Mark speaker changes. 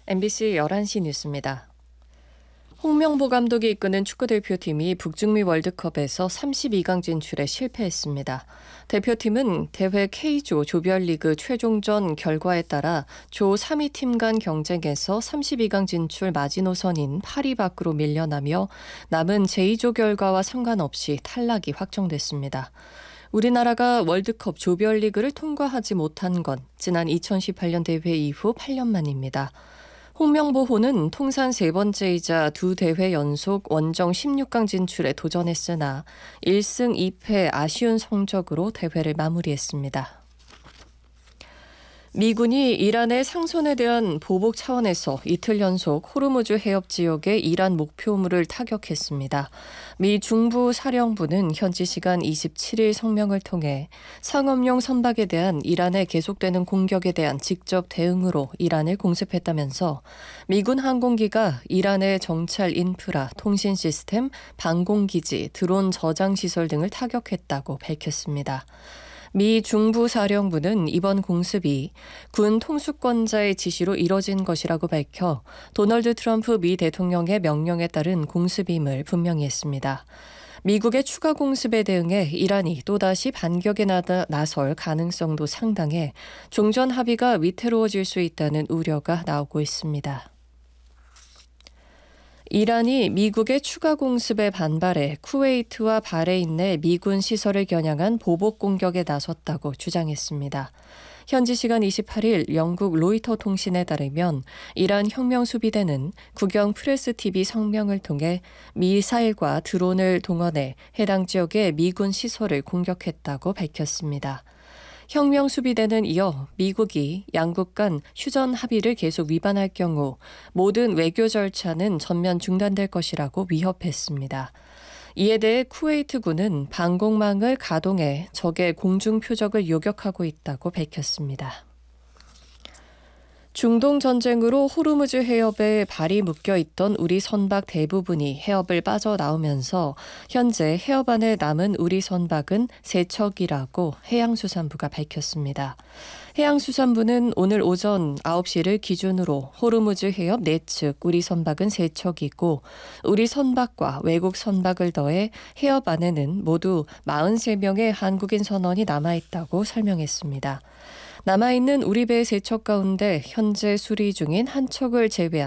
Speaker 1: MBC 11시 뉴스입니다. 홍명보 감독이 이끄는 축구대표팀이 북중미 월드컵에서 32강 진출에 실패했습니다. 대표팀은 대회 K조 조별리그 최종전 결과에 따라 조 3위 팀 간 경쟁에서 32강 진출 마지노선인 파리 밖으로 밀려나며 남은 제2조 결과와 상관없이 탈락이 확정됐습니다. 우리나라가 월드컵 조별리그를 통과하지 못한 건 지난 2018년 대회 이후 8년 만입니다. 홍명보호는 통산 세 번째이자 두 대회 연속 원정 16강 진출에 도전했으나 1승 2패 아쉬운 성적으로 대회를 마무리했습니다. 미군이 이란의 상선에 대한 보복 차원에서 이틀 연속 호르무즈 해협 지역의 이란 목표물을 타격했습니다. 미 중부 사령부는 현지 시간 27일 성명을 통해 상업용 선박에 대한 이란의 계속되는 공격에 대한 직접 대응으로 이란을 공습했다면서 미군 항공기가 이란의 정찰 인프라, 통신 시스템, 방공기지, 드론 저장 시설 등을 타격했다고 밝혔습니다. 미 중부사령부는 이번 공습이 군 통수권자의 지시로 이뤄진 것이라고 밝혀 도널드 트럼프 미 대통령의 명령에 따른 공습임을 분명히 했습니다. 미국의 추가 공습에 대응해 이란이 또다시 반격에 나설 가능성도 상당해 종전 합의가 위태로워질 수 있다는 우려가 나오고 있습니다. 이란이 미국의 추가 공습에 반발해 쿠웨이트와 바레인 내 미군 시설을 겨냥한 보복 공격에 나섰다고 주장했습니다. 현지 시간 28일 영국 로이터 통신에 따르면 이란 혁명수비대는 국영 프레스 TV 성명을 통해 미사일과 드론을 동원해 해당 지역의 미군 시설을 공격했다고 밝혔습니다. 혁명수비대는 이어 미국이 양국 간 휴전 합의를 계속 위반할 경우 모든 외교 절차는 전면 중단될 것이라고 위협했습니다. 이에 대해 쿠웨이트군은 방공망을 가동해 적의 공중 표적을 요격하고 있다고 밝혔습니다. 중동 전쟁으로 호르무즈 해협에 발이 묶여있던 우리 선박 대부분이 해협을 빠져나오면서 현재 해협 안에 남은 우리 선박은 3척이라고 해양수산부가 밝혔습니다. 해양수산부는 오늘 오전 9시를 기준으로 호르무즈 해협 내측 우리 선박은 3척이고 우리 선박과 외국 선박을 더해 해협 안에는 모두 43명의 한국인 선원이 남아있다고 설명했습니다. 남아있는 우리 배 3척 가운데 현재 수리 중인 한 척을 제외한